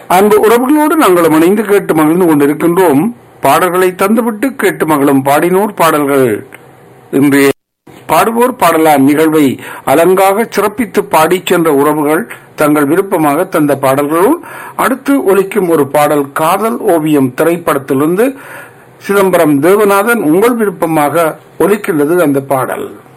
அன்பு உறவுகளோடு நாங்கள் இணைந்து கேட்டு மகிழ்ந்து கொண்டிருக்கின்றோம். பாடல்களை தந்துவிட்டு கேட்டு மகளும் பாடினோர் பாடல்கள். இன்றைய பாடுவோர் பாடலான் நிகழ்வை அலங்காக சிறப்பித்து பாடிச் சென்ற உறவுகள் தங்கள் விருப்பமாக தந்த பாடல்களும் அடுத்து ஒலிக்கும் ஒரு பாடல் காதல் ஓவியம் திரைப்படத்திலிருந்து சிதம்பரம் தேவநாதன் உங்கள் விருப்பமாக ஒலிக்கின்றது அந்த பாடல்.